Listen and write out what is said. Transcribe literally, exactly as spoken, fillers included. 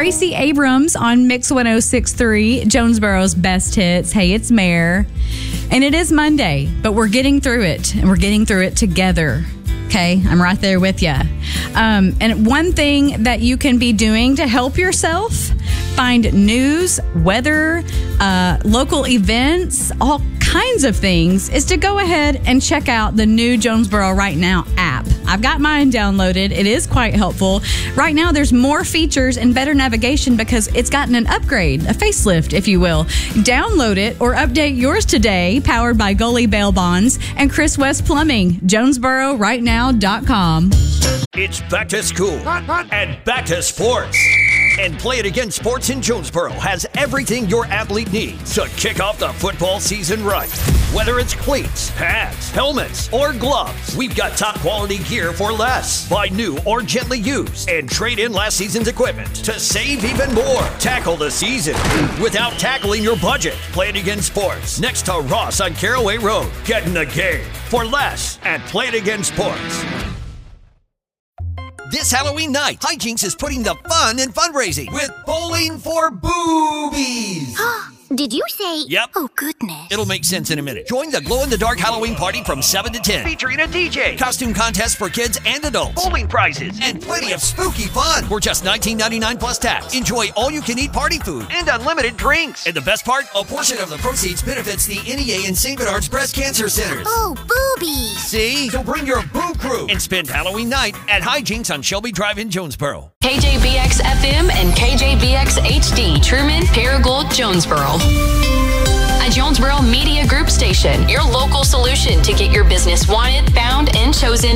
Gracie Abrams on Mix one oh six point three, Jonesboro's best hits. Hey, it's Mare. And it is Monday, but we're getting through it, and we're getting through it together. Okay, I'm right there with you. Um, and one thing that you can be doing to help yourself find news, weather, uh, local events, all kinds of things, is to go ahead and check out the new Jonesboro Right Now app. I've got mine downloaded. It is quite helpful. Right now, there's more features and better navigation because it's gotten an upgrade, a facelift, if you will. Download it or update yours today, powered by Gully Bail Bonds and Chris West Plumbing. Jonesboro Right Now dot com. It's back to school and back to sports. And Play It Again Sports in Jonesboro has everything your athlete needs to kick off the football season right. Whether it's cleats, pads, helmets, or gloves, we've got top quality gear for less. Buy new or gently used and trade in last season's equipment to save even more. Tackle the season without tackling your budget. Play It Again Sports next to Ross on Caraway Road. Get in the game for less at Play It Again Sports. This Halloween night, Hijinks is putting the fun in fundraising with Bowling for Boobies. Did you say? Yep. Oh, goodness. It'll make sense in a minute. Join the glow-in-the-dark Halloween party from seven to ten. Featuring a D J, costume contests for kids and adults, bowling prizes, and plenty of spooky fun for just nineteen ninety-nine plus tax. Enjoy all-you-can-eat party food and unlimited drinks. And the best part? A portion of the proceeds benefits the N E A and Saint Bernard's Breast Cancer Centers. Oh, boobies. See? So bring your boo crew and spend Halloween night at Hijinks on Shelby Drive in Jonesboro. K J B X F M and K J B X H D, Truman, Paragould, Jonesboro. A Jonesboro Media Group station, your local solution to get your business wanted, found, and chosen.